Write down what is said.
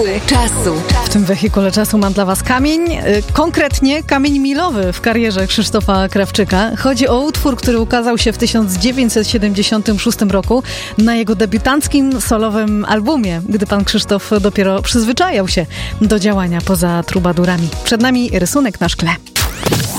Czasu. W tym wehikule czasu mam dla Was kamień, konkretnie kamień milowy w karierze Krzysztofa Krawczyka. Chodzi o utwór, który ukazał się w 1976 roku na jego debiutanckim solowym albumie, gdy pan Krzysztof dopiero przyzwyczajał się do działania poza trubadurami. Przed nami rysunek na szkle.